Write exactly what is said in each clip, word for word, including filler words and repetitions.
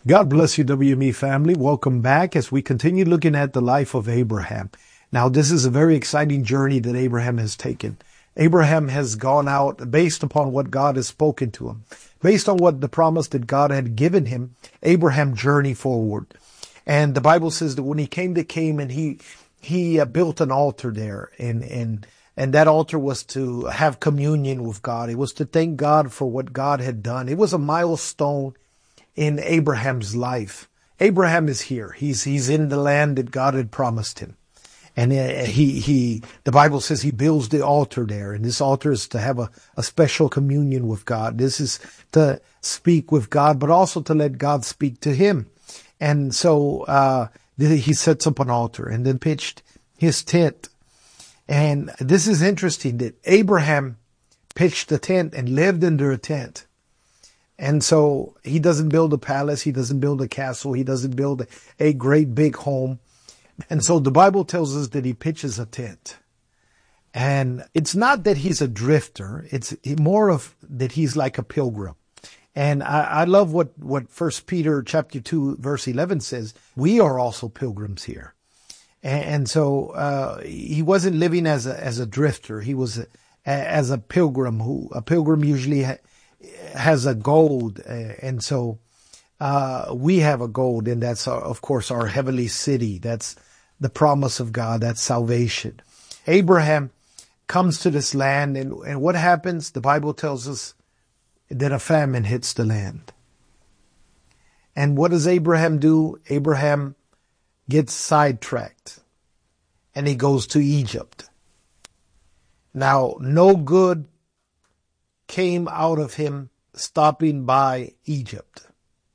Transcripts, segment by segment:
God bless you, W M E family. Welcome back as we continue looking at the life of Abraham. Now, this is a very exciting journey that Abraham has taken. Abraham has gone out based upon what God has spoken to him. Based on what the promise that God had given him, Abraham journeyed forward. And the Bible says that when he came to Canaan, he he uh, built an altar there. And, and, and that altar was to have communion with God. It was to thank God for what God had done. It was a milestone in Abraham's life. Abraham is here. He's, he's in the land that God had promised him. And he, he, the Bible says he builds the altar there. And this altar is to have a, a special communion with God. This is to speak with God, but also to let God speak to him. And so, uh, he sets up an altar and then pitched his tent. And this is interesting that Abraham pitched a tent and lived under a tent. And so he doesn't build a palace. He doesn't build a castle. He doesn't build a, a great big home. And so the Bible tells us that he pitches a tent. And it's not that he's a drifter. It's more of that he's like a pilgrim. And I, I love what, what First Peter chapter two, verse eleven says. We are also pilgrims here. And, and so, uh, he wasn't living as a, as a drifter. He was a, as a pilgrim who, a pilgrim usually ha, has a goal. Uh, and so, uh, we have a goal, and that's our, of course our heavenly city. That's the promise of God. That's salvation. Abraham comes to this land, and, and what happens? The Bible tells us that a famine hits the land. And what does Abraham do? Abraham gets sidetracked and he goes to Egypt. Now, no good came out of him stopping by Egypt.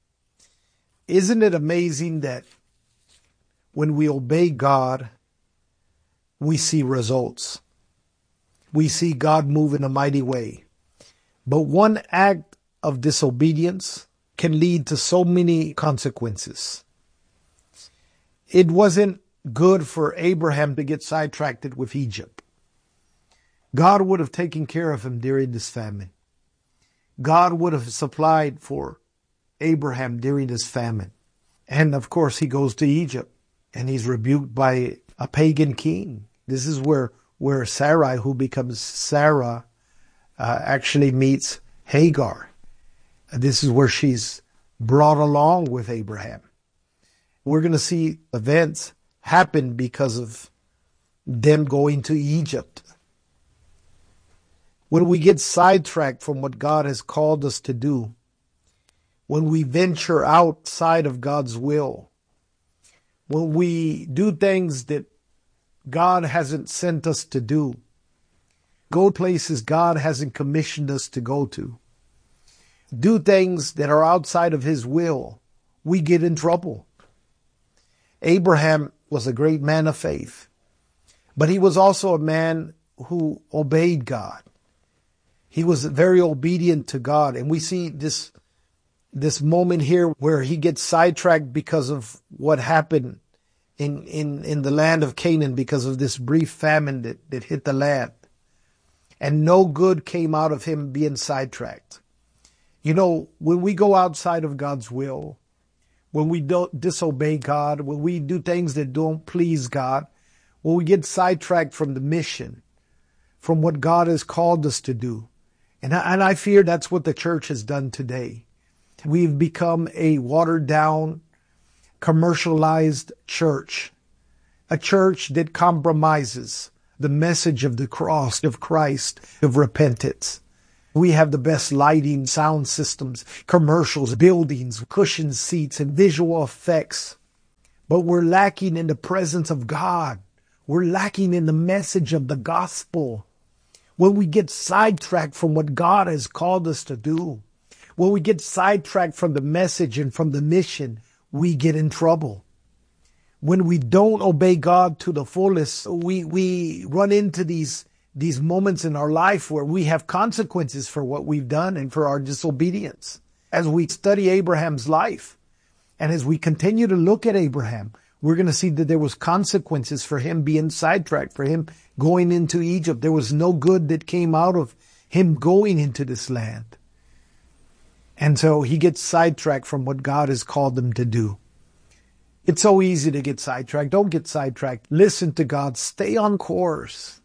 Isn't it amazing that when we obey God, we see results? We see God move in a mighty way. But one act of disobedience can lead to so many consequences. It wasn't good for Abraham to get sidetracked with Egypt. God would have taken care of him during this famine. God would have supplied for Abraham during this famine. And of course, he goes to Egypt and he's rebuked by a pagan king. This is where, where Sarai, who becomes Sarah, uh, actually meets Hagar. This is where she's brought along with Abraham. We're going to see events happen because of them going to Egypt. When we get sidetracked from what God has called us to do, when we venture outside of God's will, when we do things that God hasn't sent us to do, go places God hasn't commissioned us to go to, do things that are outside of his will, we get in trouble. Abraham was a great man of faith, but he was also a man who obeyed God. He was very obedient to God. And we see this, this moment here where he gets sidetracked because of what happened in, in, in the land of Canaan, because of this brief famine that, that hit the land. And no good came out of him being sidetracked. You know, when we go outside of God's will, when we don't disobey God, when we do things that don't please God, when we get sidetracked from the mission, from what God has called us to do. And I, and I fear that's what the church has done today. We've become a watered down, commercialized church, a church that compromises the message of the cross of Christ, of repentance. We have the best lighting, sound systems, commercials, buildings, cushion seats, and visual effects. But we're lacking in the presence of God. We're lacking in the message of the gospel. When we get sidetracked from what God has called us to do, when we get sidetracked from the message and from the mission, we get in trouble. When we don't obey God to the fullest, we, we run into these these moments in our life where we have consequences for what we've done and for our disobedience. As we study Abraham's life, and as we continue to look at Abraham, we're going to see that there was consequences for him being sidetracked, for him going into Egypt. There was no good that came out of him going into this land. And so he gets sidetracked from what God has called him to do. It's so easy to get sidetracked. Don't get sidetracked. Listen to God. Stay on course.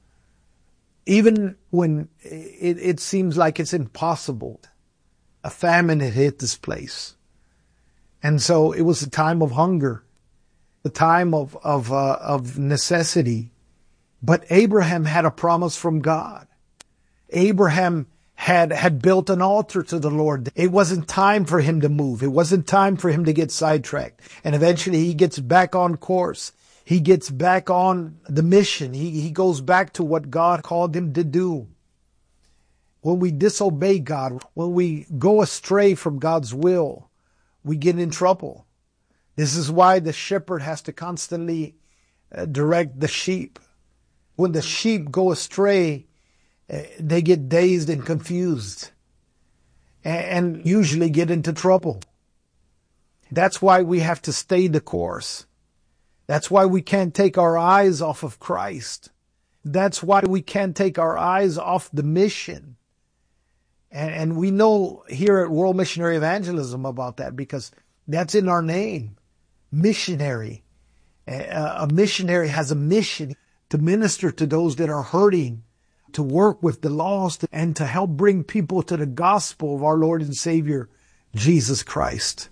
Even when it, it seems like it's impossible. A famine had hit this place. And so it was a time of hunger, a time of, of, uh, of necessity. But Abraham had a promise from God. Abraham had, had built an altar to the Lord. It wasn't time for him to move. It wasn't time for him to get sidetracked. And eventually he gets back on course. He gets back on the mission. He, he goes back to what God called him to do. When we disobey God, when we go astray from God's will, we get in trouble. This is why the shepherd has to constantly uh, direct the sheep. When the sheep go astray, uh, they get dazed and confused and, and usually get into trouble. That's why we have to stay the course. That's why we can't take our eyes off of Christ. That's why we can't take our eyes off the mission. And, and we know here at World Missionary Evangelism about that because that's in our name. Missionary. A, a missionary has a mission to minister to those that are hurting, to work with the lost, and to help bring people to the gospel of our Lord and Savior, Jesus Christ.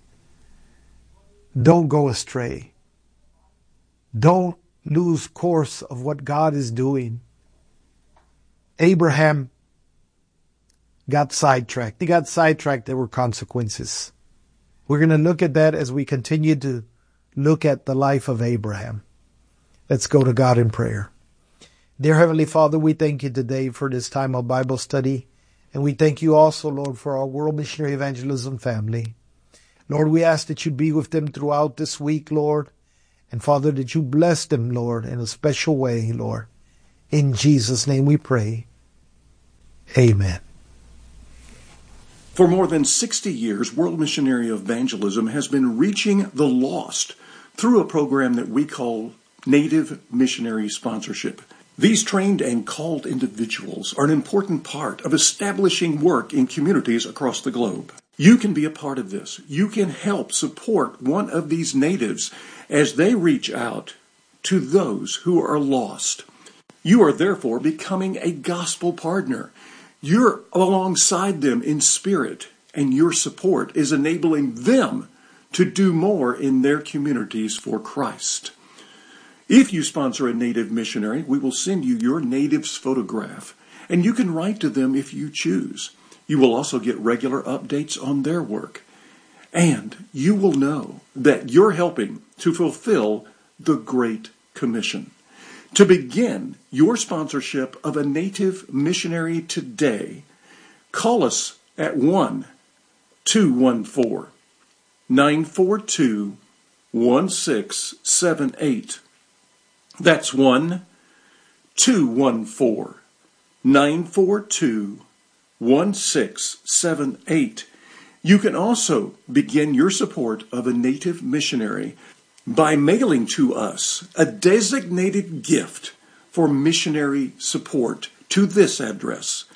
Don't go astray. Don't lose course of what God is doing. Abraham got sidetracked. He got sidetracked. There were consequences. We're going to look at that as we continue to look at the life of Abraham. Let's go to God in prayer. Dear Heavenly Father, we thank you today for this time of Bible study. And we thank you also, Lord, for our World Missionary Evangelism family. Lord, we ask that you be with them throughout this week, Lord. And Father, that you bless them, Lord, in a special way, Lord. In Jesus' name we pray. Amen. For more than sixty years, World Missionary Evangelism has been reaching the lost through a program that we call Native Missionary Sponsorship. These trained and called individuals are an important part of establishing work in communities across the globe. You can be a part of this. You can help support one of these natives as they reach out to those who are lost. You are therefore becoming a gospel partner. You're alongside them in spirit, and your support is enabling them to do more in their communities for Christ. If you sponsor a native missionary, we will send you your native's photograph, and you can write to them if you choose. You will also get regular updates on their work. And you will know that you're helping to fulfill the Great Commission. To begin your sponsorship of a native missionary today, call us at one two one four, nine four two, one six seven eight. That's one two one four, nine four two, one six seven eight. You can also begin your support of a native missionary by mailing to us a designated gift for missionary support to this address: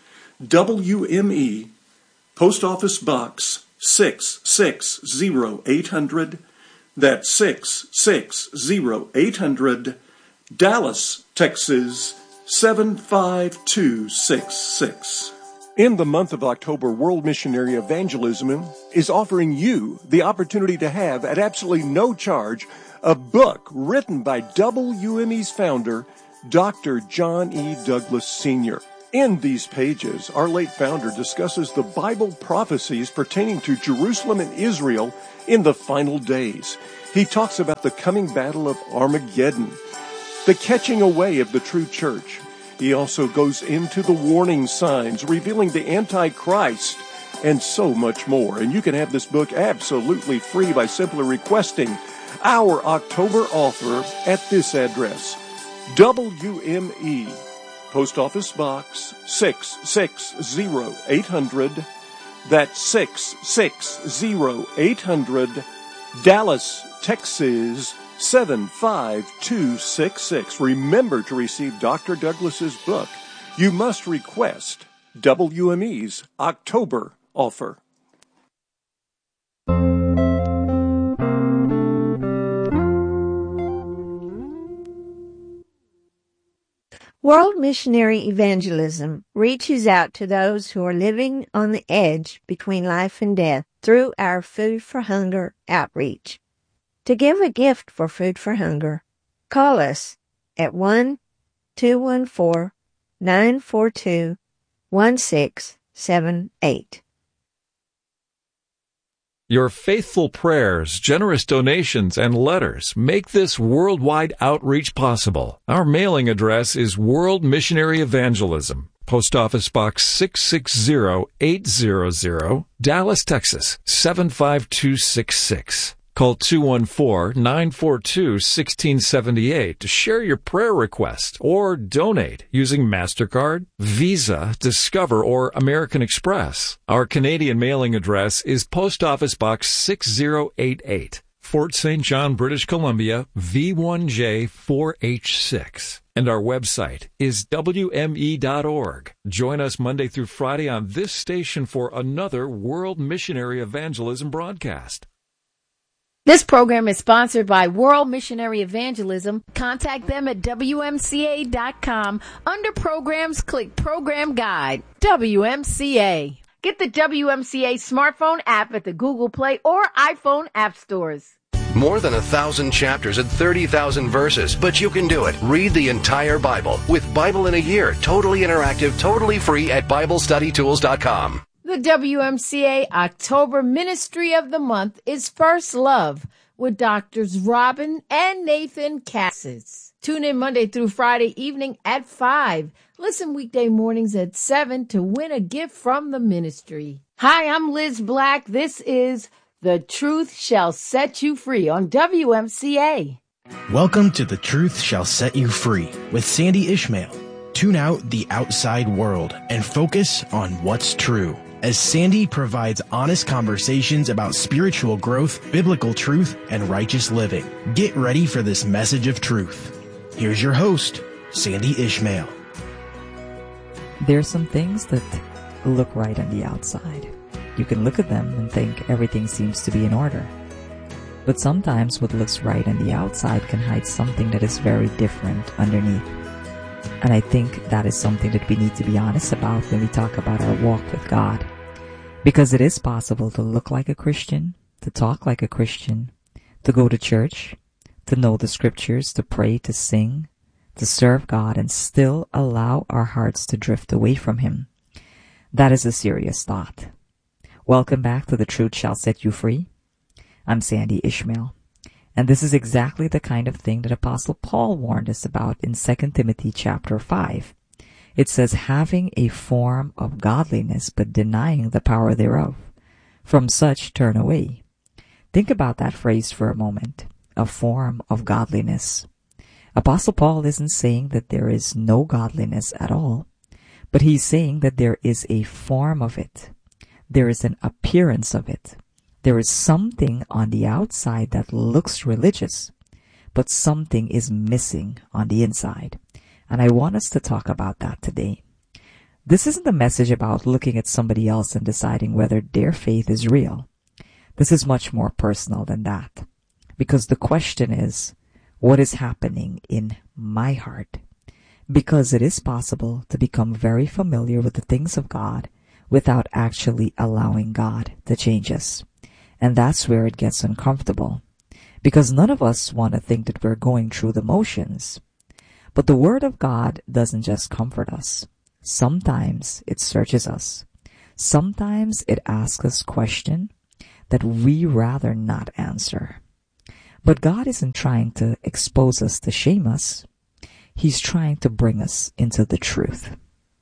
W M E, Post Office Box six six zero eight hundred. That's six six zero eight hundred, Dallas, Texas seven five two six six. In the month of October, World Missionary Evangelism is offering you the opportunity to have, at absolutely no charge, a book written by W M E's founder, Doctor John E. Douglas Senior In these pages, our late founder discusses the Bible prophecies pertaining to Jerusalem and Israel in the final days. He talks about the coming battle of Armageddon, the catching away of the true church. He also goes into the warning signs, revealing the Antichrist, and so much more. And you can have this book absolutely free by simply requesting our October offer at this address: W M E, Post Office Box six six zero eight hundred. That's six six zero eight hundred, Dallas, Texas seven five two six six. Remember to receive Doctor Douglas's book. You must request W M E's October offer. World Missionary Evangelism reaches out to those who are living on the edge between life and death through our Food for Hunger outreach. To give a gift for Food for Hunger, call us at one two one four, nine four two, one six seven eight. Your faithful prayers, generous donations, and letters make this worldwide outreach possible. Our mailing address is World Missionary Evangelism, Post Office Box six six zero eight hundred, Dallas, Texas seven five two six six. Call two one four, nine four two, one six seven eight to share your prayer request or donate using MasterCard, Visa, Discover, or American Express. Our Canadian mailing address is Post Office Box six zero eight eight, Fort Saint John, British Columbia, V one J four H six. And our website is W M E dot org. Join us Monday through Friday on this station for another World Missionary Evangelism broadcast. This program is sponsored by World Missionary Evangelism. Contact them at W M C A dot com. Under Programs, click Program Guide. W M C A. Get the W M C A smartphone app at the Google Play or iPhone app stores. More than a thousand chapters and thirty thousand verses, but you can do it. Read the entire Bible with Bible in a Year. Totally interactive, totally free at Bible Study Tools dot com. The W M C A October Ministry of the Month is First Love with Doctors Robin and Nathan Cassis. Tune in Monday through Friday evening at five. Listen weekday mornings at seven to win a gift from the ministry. Hi, I'm Liz Black. This is The Truth Shall Set You Free on W M C A. Welcome to The Truth Shall Set You Free with Sandy Ishmael. Tune out the outside world and focus on what's true, as Sandy provides honest conversations about spiritual growth, biblical truth, and righteous living. Get ready for this message of truth. Here's your host, Sandy Ishmael. There's some things that look right on the outside. You can look at them and think everything seems to be in order. But sometimes what looks right on the outside can hide something that is very different underneath. And I think that is something that we need to be honest about when we talk about our walk with God. Because it is possible to look like a Christian, to talk like a Christian, to go to church, to know the scriptures, to pray, to sing, to serve God, and still allow our hearts to drift away from Him. That is a serious thought. Welcome back to The Truth Shall Set You Free. I'm Sandy Ishmael. And this is exactly the kind of thing that Apostle Paul warned us about in Second Timothy chapter five. It says, having a form of godliness, but denying the power thereof. From such turn away. Think about that phrase for a moment. A form of godliness. Apostle Paul isn't saying that there is no godliness at all, but he's saying that there is a form of it. There is an appearance of it. There is something on the outside that looks religious, but something is missing on the inside. And I want us to talk about that today. This isn't a message about looking at somebody else and deciding whether their faith is real. This is much more personal than that. Because the question is, what is happening in my heart? Because it is possible to become very familiar with the things of God without actually allowing God to change us. And that's where it gets uncomfortable. Because none of us want to think that we're going through the motions. But the Word of God doesn't just comfort us. Sometimes it searches us. Sometimes it asks us questions that we rather not answer. But God isn't trying to expose us to shame us. He's trying to bring us into the truth.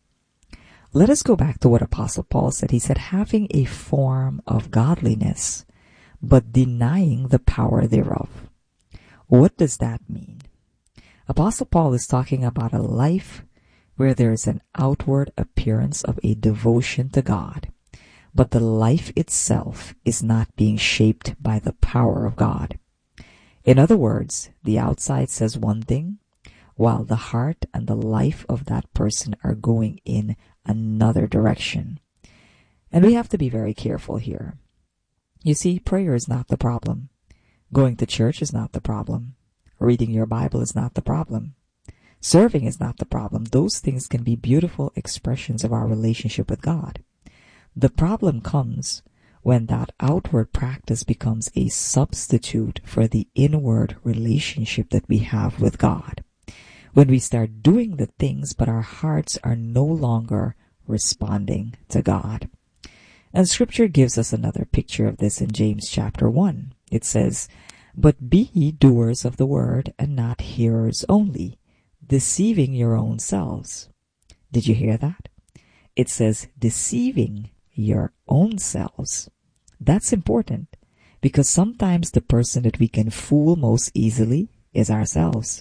Let us go back to what Apostle Paul said. He said, having a form of godliness, but denying the power thereof. What does that mean? Apostle Paul is talking about a life where there is an outward appearance of a devotion to God, but the life itself is not being shaped by the power of God. In other words, the outside says one thing, while the heart and the life of that person are going in another direction. And we have to be very careful here. You see, prayer is not the problem. Going to church is not the problem. Reading your Bible is not the problem. Serving is not the problem. Those things can be beautiful expressions of our relationship with God. The problem comes when that outward practice becomes a substitute for the inward relationship that we have with God. When we start doing the things, but our hearts are no longer responding to God. And Scripture gives us another picture of this in James chapter one. It says, "But be ye doers of the word, and not hearers only, deceiving your own selves." Did you hear that? It says deceiving your own selves. That's important, because sometimes the person that we can fool most easily is ourselves.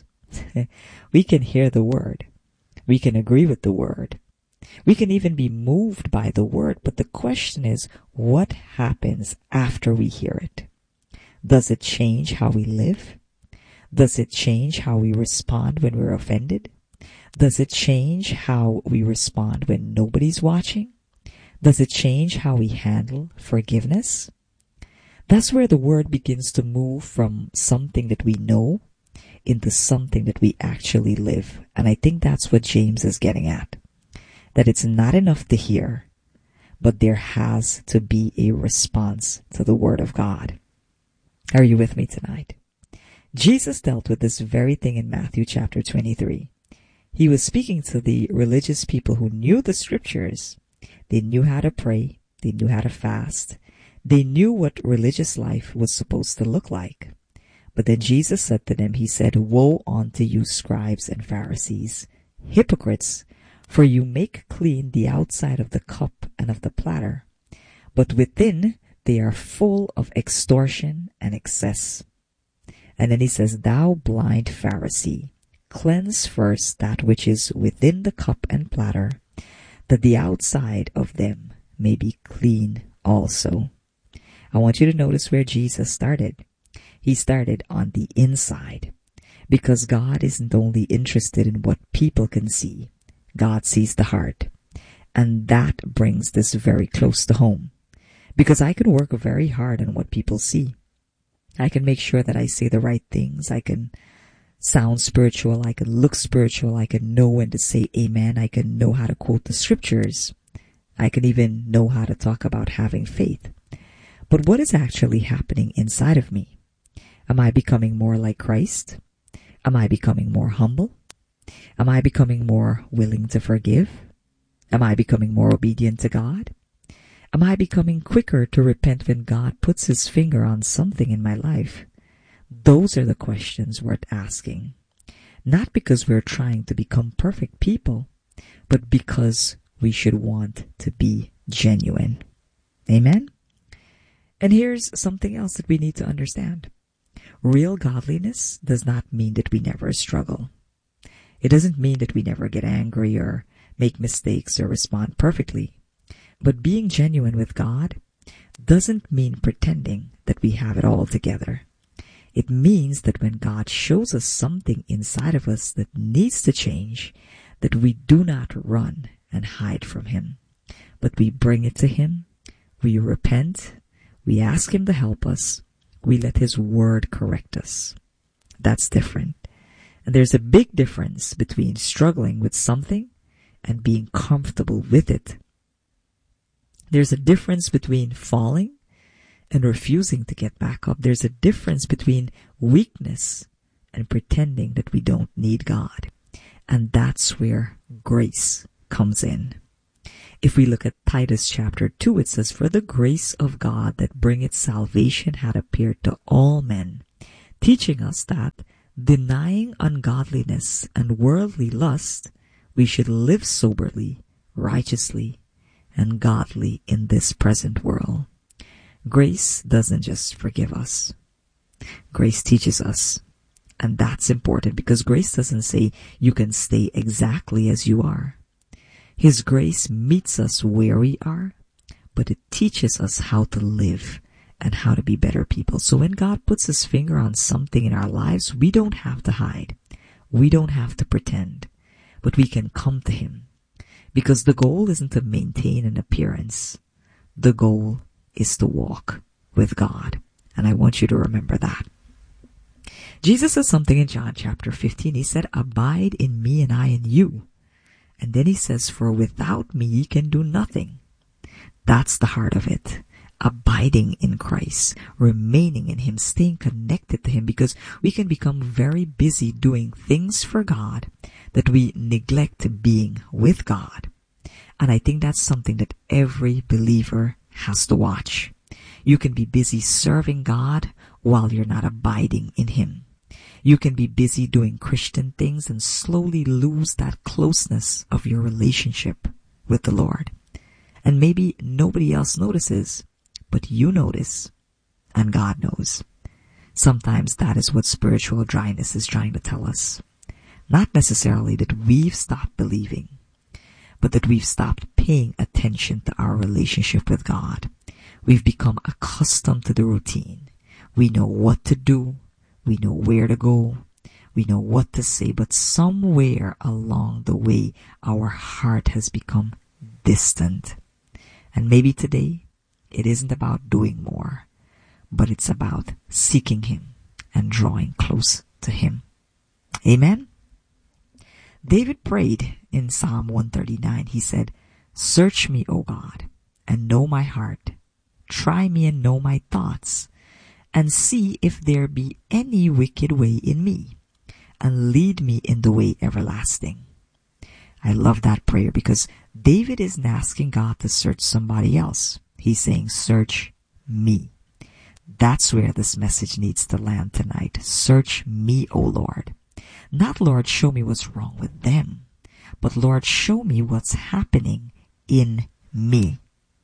We can hear the word. We can agree with the word. We can even be moved by the word, but the question is, what happens after we hear it? Does it change how we live? Does it change how we respond when we're offended? Does it change how we respond when nobody's watching? Does it change how we handle forgiveness? That's where the word begins to move from something that we know into something that we actually live. And I think that's what James is getting at. That it's not enough to hear, but there has to be a response to the word of God. Are you with me tonight? Jesus dealt with this very thing in Matthew chapter twenty-three. He was speaking to the religious people who knew the scriptures. They knew how to pray. They knew how to fast. They knew what religious life was supposed to look like. But then Jesus said to them, he said, "Woe unto you, scribes and Pharisees, hypocrites, for you make clean the outside of the cup and of the platter, but within they are full of extortion and excess." And then he says, "Thou blind Pharisee, cleanse first that which is within the cup and platter, that the outside of them may be clean also." I want you to notice where Jesus started. He started on the inside, because God isn't only interested in what people can see. God sees the heart. And that brings this very close to home, because I can work very hard on what people see. I can make sure that I say the right things. I can sound spiritual. I can look spiritual. I can know when to say amen. I can know how to quote the scriptures. I can even know how to talk about having faith. But what is actually happening inside of me? Am I becoming more like Christ? Am I becoming more humble? Am I becoming more willing to forgive? Am I becoming more obedient to God? Am I becoming quicker to repent when God puts his finger on something in my life? Those are the questions worth asking. Not because we're trying to become perfect people, but because we should want to be genuine. Amen? And here's something else that we need to understand. Real godliness does not mean that we never struggle. It doesn't mean that we never get angry or make mistakes or respond perfectly. But being genuine with God doesn't mean pretending that we have it all together. It means that when God shows us something inside of us that needs to change, that we do not run and hide from him, but we bring it to him, we repent, we ask him to help us, we let his word correct us. That's different. And there's a big difference between struggling with something and being comfortable with it. There's a difference between falling and refusing to get back up. There's a difference between weakness and pretending that we don't need God. And that's where grace comes in. If we look at Titus chapter two, it says, "For the grace of God that bringeth salvation had appeared to all men, teaching us that, denying ungodliness and worldly lust, we should live soberly, righteously, and godly in this present world." Grace doesn't just forgive us. Grace teaches us. And that's important, because grace doesn't say you can stay exactly as you are. His grace meets us where we are, but it teaches us how to live and how to be better people. So when God puts his finger on something in our lives, we don't have to hide. We don't have to pretend, but we can come to him, because the goal isn't to maintain an appearance. The goal is to walk with God. And I want you to remember that. Jesus says something in John chapter fifteen. He said, abide in me and I in you. And then he says, for without me ye can do nothing. That's the heart of it. Abiding in Christ, remaining in Him, staying connected to Him, because we can become very busy doing things for God that we neglect being with God. And I think that's something that every believer has to watch. You can be busy serving God while you're not abiding in Him. You can be busy doing Christian things and slowly lose that closeness of your relationship with the Lord. And maybe nobody else notices, but you notice, and God knows. Sometimes that is what spiritual dryness is trying to tell us. Not necessarily that we've stopped believing, but that we've stopped paying attention to our relationship with God. We've become accustomed to the routine. We know what to do. We know where to go. We know what to say. But somewhere along the way, our heart has become distant. And maybe today, it isn't about doing more, but it's about seeking Him and drawing close to Him. Amen? David prayed in Psalm one thirty-nine. He said, search me, O God, and know my heart. Try me and know my thoughts, and see if there be any wicked way in me, and lead me in the way everlasting. I love that prayer because David isn't asking God to search somebody else. He's saying, search me. That's where this message needs to land tonight. Search me, O Lord. Not, Lord, show me what's wrong with them, but Lord, show me what's happening in me.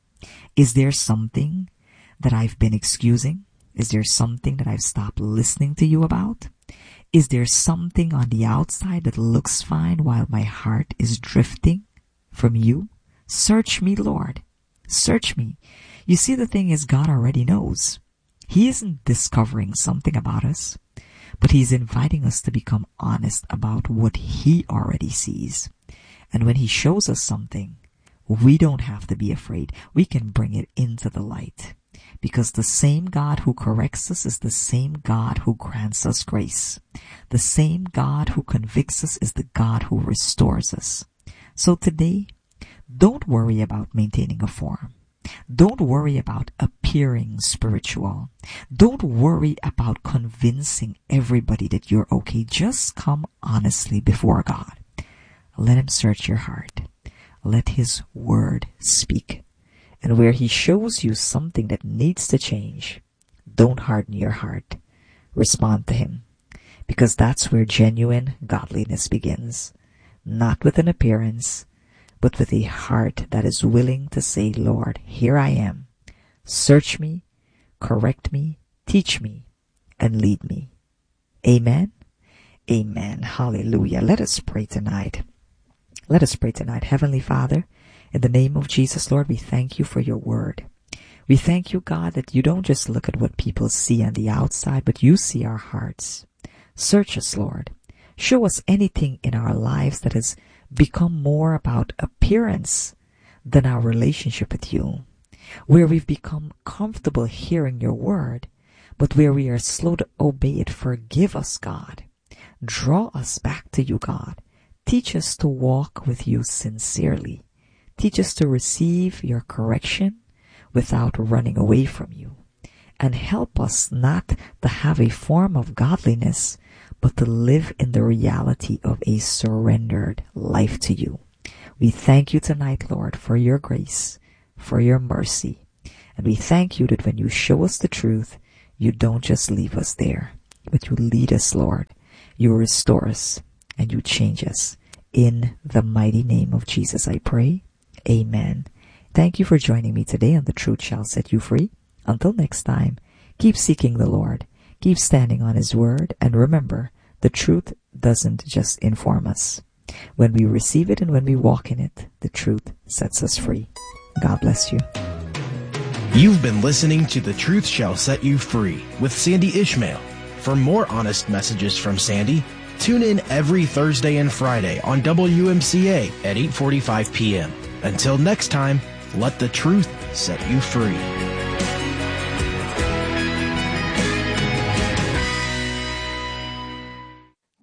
Is there something that I've been excusing? Is there something that I've stopped listening to you about? Is there something on the outside that looks fine while my heart is drifting from you? Search me, Lord. Search me. You see, the thing is, God already knows. He isn't discovering something about us, but He's inviting us to become honest about what He already sees. And when He shows us something, we don't have to be afraid. We can bring it into the light. Because the same God who corrects us is the same God who grants us grace. The same God who convicts us is the God who restores us. So today, don't worry about maintaining a form. Don't worry about appearing spiritual. Don't worry about convincing everybody that you're okay. Just come honestly before God. Let Him search your heart. Let His word speak. And where He shows you something that needs to change, don't harden your heart. Respond to Him. Because that's where genuine godliness begins. Not with an appearance, but with a heart that is willing to say, Lord, here I am. Search me, correct me, teach me, and lead me. Amen? Amen. Hallelujah. Let us pray tonight. Let us pray tonight. Heavenly Father, in the name of Jesus, Lord, we thank you for your word. We thank you, God, that you don't just look at what people see on the outside, but you see our hearts. Search us, Lord. Show us anything in our lives that has become more about appearance than our relationship with you, where we've become comfortable hearing your word, but where we are slow to obey it. Forgive us, God. Draw us back to you, God. Teach us to walk with you sincerely. Teach us to receive your correction without running away from you. And help us not to have a form of godliness, but to live in the reality of a surrendered life to you. We thank you tonight, Lord, for your grace, for your mercy. And we thank you that when you show us the truth, you don't just leave us there, but you lead us, Lord. You restore us and you change us. In the mighty name of Jesus, I pray. Amen. Thank you for joining me today on The Truth Shall Set You Free. Until next time, keep seeking the Lord, keep standing on His word, and remember, the truth doesn't just inform us. When we receive it and when we walk in it, the truth sets us free. God bless you. You've been listening to The Truth Shall Set You Free with Sandy Ishmael. For more honest messages from Sandy, tune in every Thursday and Friday on W M C A at eight forty-five p.m. Until next time, let the truth set you free.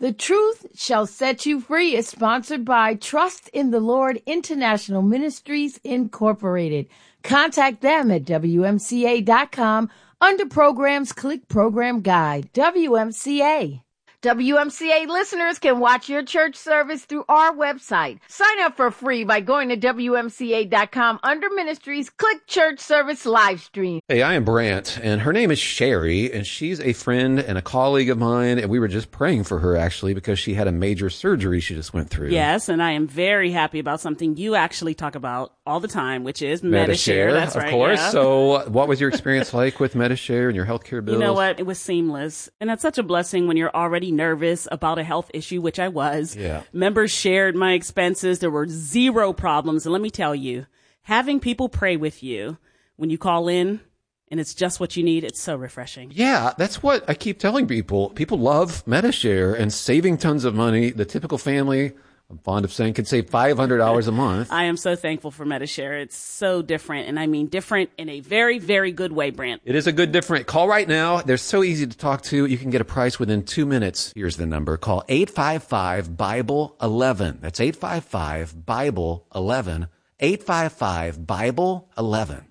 The Truth Shall Set You Free is sponsored by Trust in the Lord International Ministries, Incorporated. Contact them at W M C A dot com. Under Programs, click Program Guide. W M C A. W M C A listeners can watch your church service through our website. Sign up for free by going to W M C A dot com. Under Ministries, click Church Service Live Stream. Hey, I am Brant, and her name is Sherry, and she's a friend and a colleague of mine, and we were just praying for her, actually, because she had a major surgery she just went through. Yes, and I am very happy about something you actually talk about all the time, which is Metashare. Metashare. That's of right. Of course. Yeah. So what was your experience like with Metashare and your healthcare bills? You know what? It was seamless. And that's such a blessing when you're already nervous about a health issue, which I was. Yeah. Members shared my expenses. There were zero problems. And let me tell you, having people pray with you when you call in and it's just what you need, it's so refreshing. Yeah, that's what I keep telling people. People love Metashare and saving tons of money. The typical family, I'm fond of saying, can save five hundred dollars a month. I am so thankful for Metashare. It's so different, and I mean different in a very, very good way, Brant. It is a good different. Call right now. They're so easy to talk to. You can get a price within two minutes. Here's the number. Call eight five five, Bible eleven. That's eight five five, Bible eleven. eight five five, Bible eleven.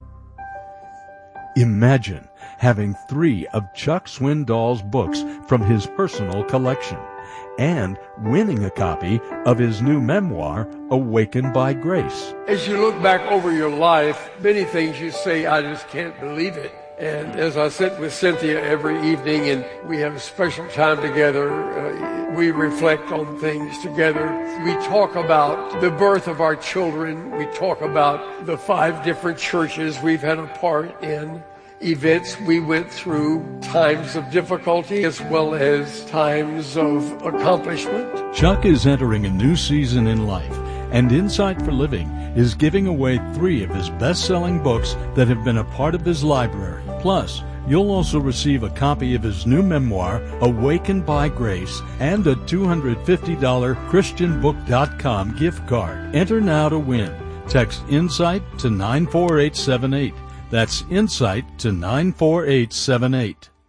Imagine having three of Chuck Swindoll's books from his personal collection and winning a copy of his new memoir, Awakened by Grace. As you look back over your life, many things you say, I just can't believe it. And as I sit with Cynthia every evening and we have a special time together, uh, we reflect on things together. We talk about the birth of our children. We talk about the five different churches we've had a part in, events we went through, times of difficulty as well as times of accomplishment. Chuck is entering a new season in life, and Insight for Living is giving away three of his best-selling books that have been a part of his library. Plus, you'll also receive a copy of his new memoir, Awakened by Grace, and a two hundred fifty dollars Christian book dot com gift card. Enter now to win. Text INSIGHT to nine four eight seven eight. That's INSIGHT to nine four eight seven eight.